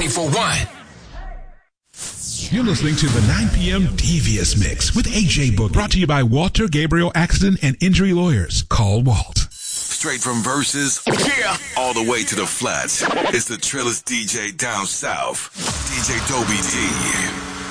94.1. You're listening to the 9 p.m. Devious Mix with AJ Book, brought to you by Walter Gabriel Accident and Injury Lawyers. Call Walt. Straight from Versus, all the way to the flats. It's the Trillest DJ down south, DJ Dobie D.